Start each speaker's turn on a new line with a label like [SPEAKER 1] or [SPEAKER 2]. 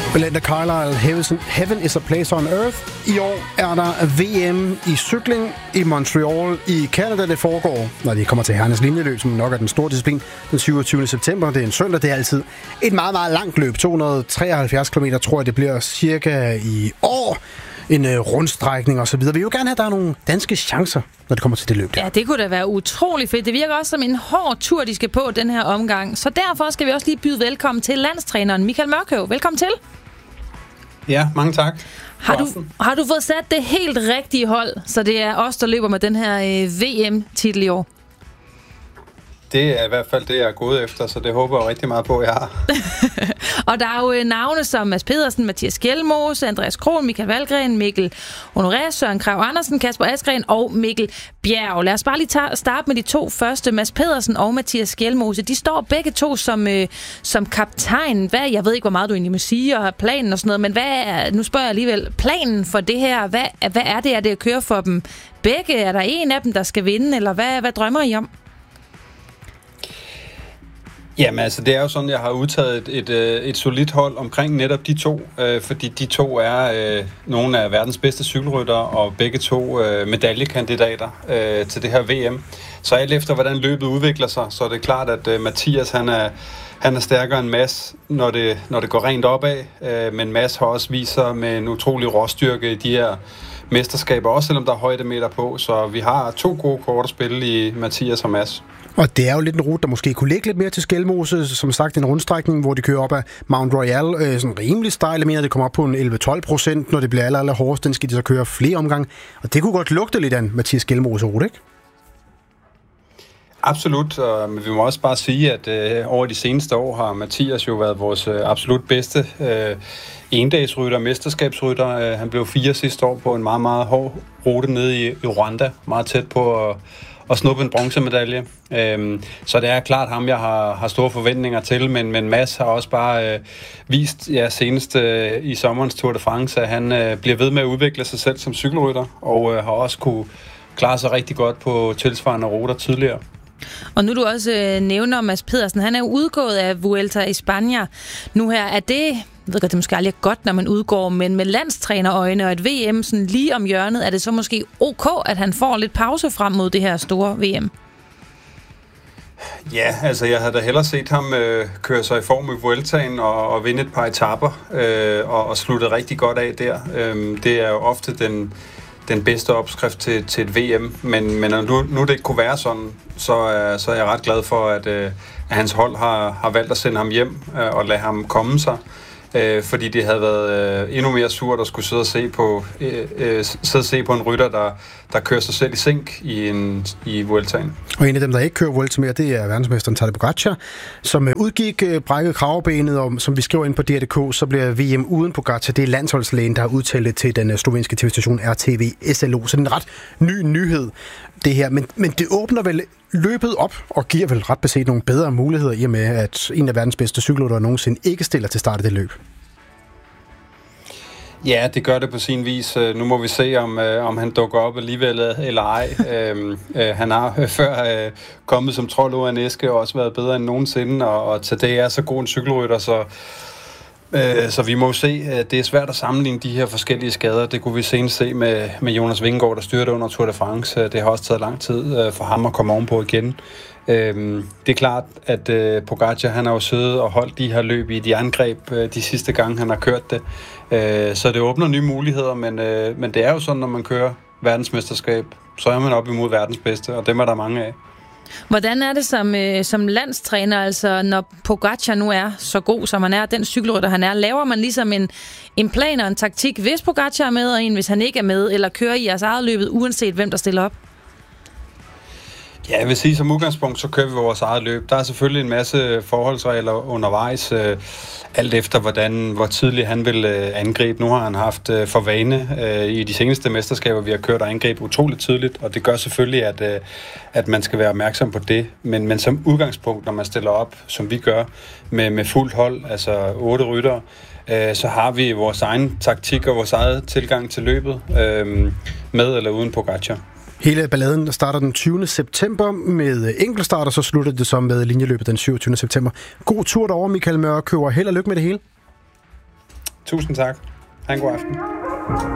[SPEAKER 1] Belinda Carlisle, Heaven is a Place on Earth. I år er der VM i cykling i Montreal i Canada. Det foregår, når de kommer til herrenes linjeløb, som nok er den store disciplin, den 27. september. Det er en søndag, det er altid et meget, meget langt løb. 273 km, tror jeg, det bliver cirka i år. En rundstrækning og så videre. Vi vil jo gerne have, at der er nogle danske chancer, når det kommer til det løb der.
[SPEAKER 2] Ja, det kunne da være utrolig fedt. Det virker også som en hård tur, de skal på den her omgang. Så derfor skal vi også lige byde velkommen til landstræneren Michael Mørkøv. Velkommen til.
[SPEAKER 3] Ja, mange tak.
[SPEAKER 2] Har du fået sat det helt rigtige hold, så det er os, der løber med den her VM-titel i år?
[SPEAKER 3] Det er i hvert fald det, jeg er gået efter, så det håber jeg rigtig meget på, jeg har.
[SPEAKER 2] Og der er jo navne som Mads Pedersen, Mathias Skjelmose, Andreas Kron, Michael Valgren, Mikkel Honoré, Søren Krag Andersen, Kasper Askren og Mikkel Bjerg. Lad os bare lige starte med de to første. Mads Pedersen og Mathias Skjelmose, de står begge to som kaptajn. Jeg ved ikke, hvor meget du egentlig må sige, og planen og sådan noget, men nu spørger jeg alligevel, planen for det her, hvad er det, at køre for dem begge? Er der en af dem, der skal vinde, eller hvad drømmer I om?
[SPEAKER 3] Jamen altså, det er jo sådan, jeg har udtaget et solidt hold omkring netop de to, fordi de to er nogle af verdens bedste cykelryttere, og begge to medaljekandidater til det her VM. Så alt efter, hvordan løbet udvikler sig, så er det klart, at Mathias, han er stærkere end Mads, når det går rent opad, men Mads har også vist sig med en utrolig råstyrke i de her mesterskaber, også selvom der er højdemeter på, så vi har to gode kort at spille i Mathias og Mads.
[SPEAKER 1] Og det er jo lidt en rute, der måske kunne ligge lidt mere til Skjelmose, som sagt en rundstrækning, hvor de kører op ad Mount Royal, sådan rimelig stejl. Jeg mener, det kommer op på en 11-12%, når det bliver aller hårdest, den skal de så køre flere omgange. Og det kunne godt lugte lidt af en Mathias Skjelmose-rute, ikke?
[SPEAKER 3] Absolut, men vi må også bare sige, at over de seneste år har Mathias jo været vores absolut bedste endagsrytter, mesterskabsrytter. Han blev 4 sidste år på en meget, meget hård rute nede i Rwanda, meget tæt på at snuppe en bronzemedalje. Så det er klart ham, jeg har store forventninger til, men Mads har også bare vist senest i sommerens Tour de France, at han bliver ved med at udvikle sig selv som cykelrytter, og har også kunne klare sig rigtig godt på tilsvarende ruter tidligere.
[SPEAKER 2] Og nu du også nævner Mads Pedersen, han er jo udgået af Vuelta i Spanien. Nu her er det, jeg ved godt, det måske aldrig er godt, når man udgår, men med landstrænerøjne og et VM sådan lige om hjørnet, er det så måske ok, at han får lidt pause frem mod det her store VM?
[SPEAKER 3] Ja, altså jeg havde da hellere set ham køre sig i form i Vueltaen og vinde et par etaper og slutte rigtig godt af der. Det er jo ofte den bedste opskrift til et VM, men nu det ikke kunne være sådan, så er jeg ret glad for, at hans hold har valgt at sende ham hjem og lade ham komme sig, fordi det havde været endnu mere surt at skulle sidde og se på en rytter, der kører sig selv i sænk i Vueltaen.
[SPEAKER 1] Og en af dem, der ikke kører Vuelta mere, det er verdensmesteren Tadej Pogačar, som udgik brækket kravbenet, og som vi skriver ind på DR.dk, så bliver VM uden Pogačar. Det er landsholdslægen, der har udtalt det til den slovenske tv-station RTV SLO. Så det er en ret ny nyhed, det her. Men det åbner vel løbet op og giver vel ret beset nogle bedre muligheder i og med, at en af verdens bedste cykelryttere nogensinde ikke stiller til start af det løb.
[SPEAKER 3] Ja, det gør det på sin vis. Nu må vi se, om han dukker op alligevel eller ej. Han har før kommet som trold ud af en æske og også været bedre end nogensinde, og Tadej er så god en cykelrytter, så vi må se. Det er svært at sammenligne de her forskellige skader. Det kunne vi senest se med Jonas Vingegaard, der styrte under Tour de France. Det har også taget lang tid for ham at komme ovenpå igen. Det er klart, at Pogačar, han har jo siddet og holdt de her løb i et jerngreb de sidste gange, han har kørt det. Så det åbner nye muligheder, men det er jo sådan, når man kører verdensmesterskab, så er man op imod verdens bedste, og dem er der mange af.
[SPEAKER 2] Hvordan er det som landstræner, altså når Pogačar nu er så god, som han er, den cykelrytter han er, laver man ligesom en plan og en taktik, hvis Pogačar er med, og en hvis han ikke er med, eller kører i jeres eget løbet, uanset hvem der stiller op?
[SPEAKER 3] Ja, jeg vil sige, som udgangspunkt, så kører vi vores eget løb. Der er selvfølgelig en masse forholdsregler undervejs, alt efter hvor tidligt han vil angribe. Nu har han haft for vane i de seneste mesterskaber, vi har kørt og angribe utroligt tidligt, og det gør selvfølgelig, at man skal være opmærksom på det. Men som udgangspunkt, når man stiller op, som vi gør, med fuldt hold, altså 8 ryttere, så har vi vores egen taktik og vores eget tilgang til løbet, med eller uden Pogačar.
[SPEAKER 1] Hele balladen starter den 20. september med enkeltstart, og så slutter det så med linjeløbet den 27. september. God tur derovre, Michael Mørkøv, og held og lykke med det hele.
[SPEAKER 3] Tusind tak. Ha' en god aften.